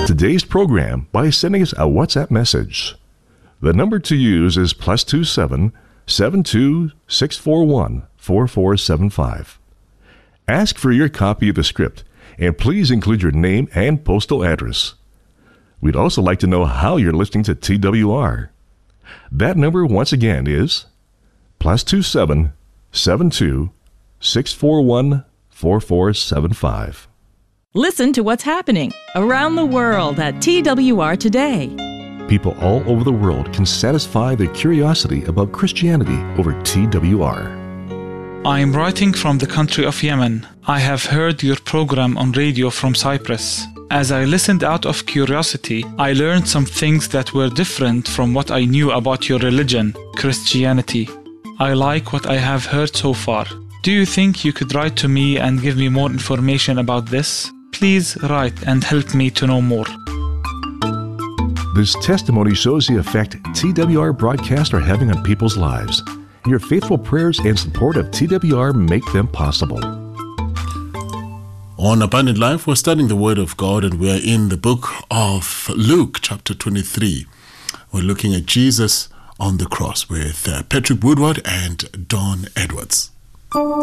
today's program by sending us a WhatsApp message. The number to use is +27 72 641 4475. Ask for your copy of the script, and please include your name and postal address. We'd also like to know how you're listening to TWR. That number once again is +27 72 641 4475. Listen to what's happening around the world at TWR Today. People all over the world can satisfy their curiosity about Christianity over TWR. I am writing from the country of Yemen. I have heard your program on radio from Cyprus. As I listened out of curiosity, I learned some things that were different from what I knew about your religion, Christianity. I like what I have heard so far. Do you think you could write to me and give me more information about this? Please write and help me to know more. This testimony shows the effect TWR broadcasts are having on people's lives. Your faithful prayers and support of TWR make them possible. On Abundant Life, we're studying the Word of God, and we're in the book of Luke, chapter 23. We're looking at Jesus on the cross with Patrick Woodward and Don Edwards.